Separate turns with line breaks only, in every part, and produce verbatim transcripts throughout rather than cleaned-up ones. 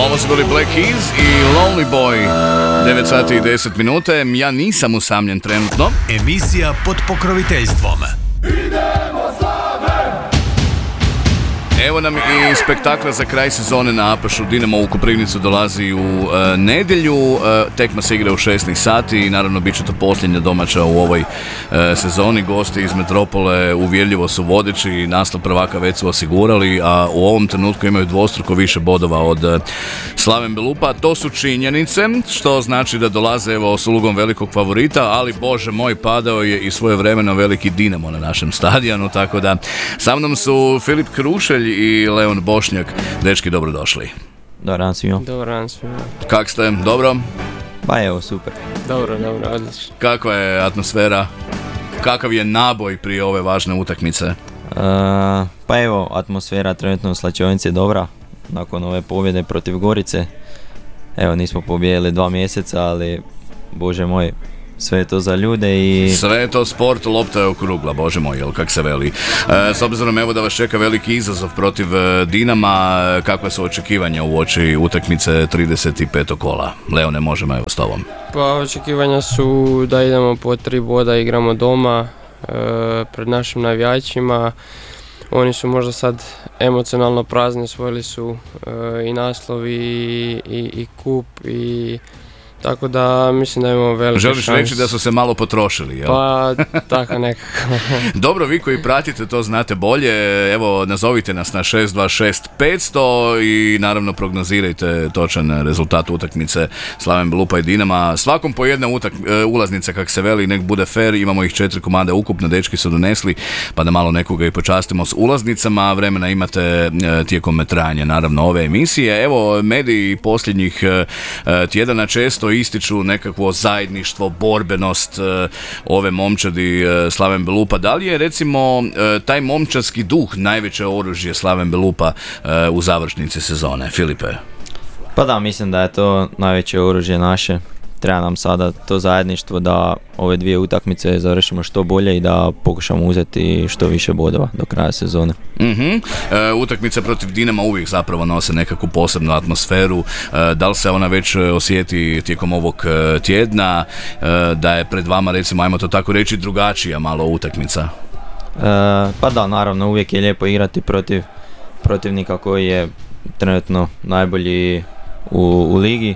Ovo su bili Black Keys i Lonely Boy. devet sati i deset minute. Ja nisam usamljen trenutno.
Emisija pod pokroviteljstvom
Evo nam i spektakla za kraj sezone na Apašu. Dinamo u Koprivnicu dolazi u e, nedjelju. E, tekma se igra u šesnaest sati i naravno bit će to posljednja domaća u ovoj e, sezoni. Gosti iz Metropole uvjerljivo su vodeći, naslov prvaka već su osigurali, a u ovom trenutku imaju dvostruko više bodova od e, Slaven Belupa. To su činjenice, što znači da dolaze evo s ulogom velikog favorita, ali bože moj, padao je i svojevremeno veliki Dinamo na našem stadionu, tako da sa mnom su Filip Krušelj i Leon Bošnjak. Dečki, dobrodošli.
Dobar dan svima.
Dobar dan svima.
Kak ste? Dobro?
Pa evo, super.
Dobro, dobro, odlično.
Kakva je atmosfera? Kakav je naboj prije ove važne utakmice?
Uh, pa evo, atmosfera trenutno u slačionici je dobra. Nakon ove pobjede protiv Gorice. Evo, nismo pobijedili dva mjeseca, ali bože moj, sve je to za ljude i...
Sve je to sport, lopta je okrugla, bože moj, jel kak se veli. E, s obzirom evo da vas čeka veliki izazov protiv Dinama, kakve su očekivanja u oči utakmice trideset petog kola? Leone, možemo evo s tobom.
Pa očekivanja su da idemo po tri boda, igramo doma e, pred našim navijačima. Oni su možda sad emocionalno prazni, osvojili su e, i naslov i, i, i kup i... Tako da mislim da imamo velike šanse.
Želiš reći da su se malo potrošili, jel?
Pa, tako nekako.
Dobro, vi koji pratite to znate bolje. Evo, nazovite nas na šest dva šest petsto i naravno prognozirajte točan rezultat utakmice Slaven Belupa i Dinama. Svakom po jedna utak- ulaznica, kak se veli, nek bude fair. Imamo ih četiri komade ukupno, dečki su donesli, pa da malo nekoga i počastimo s ulaznicama. Vremena imate tijekom trajanja, naravno, ove emisije. Evo, mediji posljednjih tjedana često ističu nekakvo zajedništvo, borbenost uh, ove momčadi uh, Slaven Belupa. Da li je recimo uh, taj momčadski duh najveće oružje Slaven Belupa uh, u završnici sezone? Filipe?
Pa da, mislim da je to najveće oružje naše. Treba nam sada to zajedništvo da ove dvije utakmice završimo što bolje i da pokušamo uzeti što više bodova do kraja sezone.
Uh-huh. E, utakmice protiv Dinama uvijek zapravo nose nekakvu posebnu atmosferu. E, da li se ona već osjeti tijekom ovog tjedna, e, da je pred vama, recimo, ajmo to tako reći, drugačija malo utakmica?
E, pa da, naravno, uvijek je lijepo igrati protiv protivnika koji je trenutno najbolji u, u ligi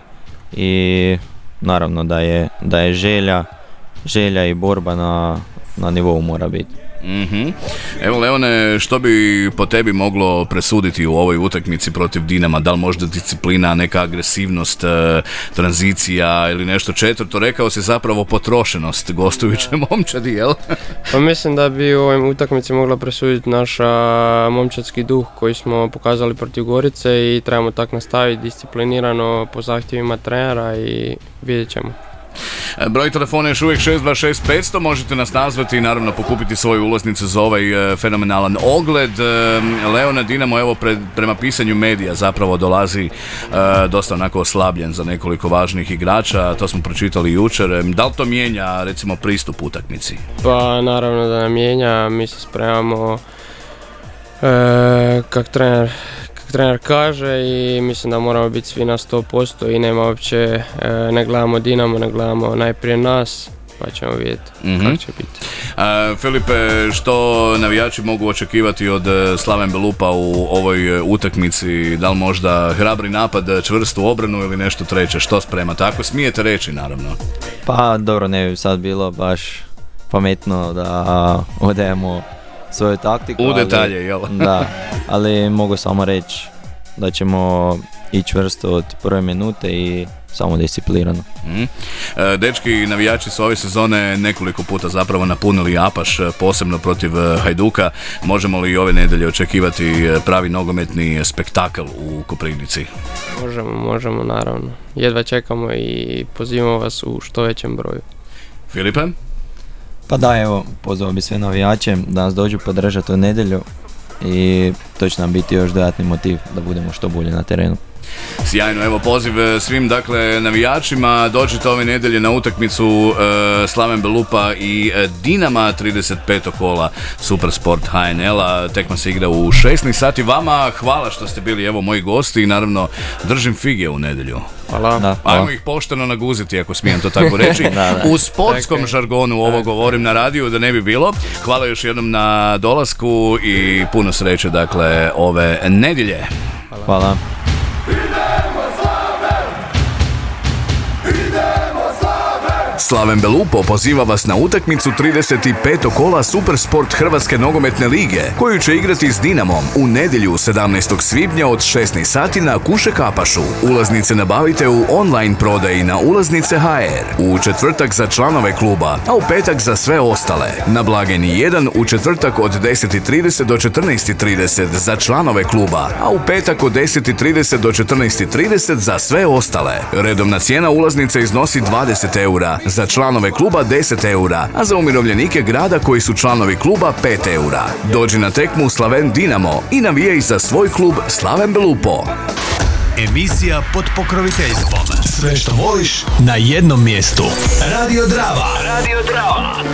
i naravno da je, da je želja, želja i borba na, na nivou mora biti.
Mm-hmm. Evo Leone, što bi po tebi moglo presuditi u ovoj utakmici protiv Dinama? Da li možda disciplina, neka agresivnost, e, tranzicija ili nešto četvrto? Rekao si zapravo potrošenost gostujuće momčadi, jel?
Pa mislim da bi u ovoj utakmici mogla presuditi naša momčadski duh koji smo pokazali protiv Gorice i trebamo tako nastaviti disciplinirano po zahtjevima trenera i vidjet ćemo.
Broj telefona je još uvijek šest dva šest petsto, možete nas nazvati i naravno pokupiti svoju ulaznicu za ovaj e, fenomenalan ogled. E, Leona, Dinamo, evo pred, prema pisanju medija zapravo dolazi e, dosta onako oslabljen za nekoliko važnih igrača, to smo pročitali jučer. Da li to mijenja recimo pristup utakmici?
Pa naravno da nam mijenja, mi se spremamo e, kak trener trener kaže i mislim da moramo biti svi na sto posto i nema uopće, e, ne gledamo Dinamo, ne gledamo najprije nas, pa ćemo vidjeti mm-hmm. kako će biti.
Uh, Filipe, što navijači mogu očekivati od Slaven Belupa u ovoj utakmici? Da li možda hrabri napad, čvrstu obranu ili nešto treće? Što sprema? Tako smijete reći, naravno.
Pa dobro, ne bi sad bilo baš pametno da odajemo svoju taktiku.
U detalje, jel?
Da, ali mogu samo reći da ćemo ići čvrsto od prve minute i samo disciplinirano.
Mm. E, dečki, navijači su ove sezone nekoliko puta zapravo napunili Apaš, posebno protiv Hajduka. Možemo li ove nedelje očekivati pravi nogometni spektakl u Koprivnici?
Možemo, možemo, naravno. Jedva čekamo i pozivamo vas u što većem broju.
Filipe?
Pa da, evo, pozvao bi sve navijače da nas dođu podržati u nedjelju i to će nam biti još dodatni motiv da budemo što bolje na terenu.
Sjajno, evo poziv e, svim dakle navijačima, dođite ove nedjelje na utakmicu e, Slaven Belupa i e, Dinama trideset petog kola Supersport H N L-a. Tekma se igra u šesnaest sati. Vama hvala što ste bili evo moji gosti i naravno držim fige u nedjelju.
Hvala.
Da, hvala.
Ajmo ih pošteno naguziti, ako smijem to tako reći.
Da, da.
U sportskom
Tako je.
žargonu ovo govorim na radiju da ne bi bilo. Hvala još jednom na dolasku i puno sreće dakle ove nedjelje.
Hvala.
Slaven Belupo poziva vas na utakmicu trideset petog kola Supersport Hrvatske nogometne lige, koju će igrati s Dinamom u nedjelju sedamnaestog svibnja od šesnaest sati na Kuše Kapašu. Ulaznice nabavite u online prodaji na ulaznice ha er. U četvrtak za članove kluba, a u petak za sve ostale. Na blagajni jedan u četvrtak od deset i trideset do četrnaest i trideset za članove kluba, a u petak od deset i trideset do četrnaest i trideset za sve ostale. Redovna cijena ulaznice iznosi dvadeset eura, za članove kluba deset eura, a za umirovljenike grada koji su članovi kluba pet eura. Dođi na tekmu Slaven Dinamo i navijaj za svoj klub Slaven Belupo.
Emisija pod pokroviteljstvom. Sve što voliš na jednom mjestu. Radio Drava. Radio Drava.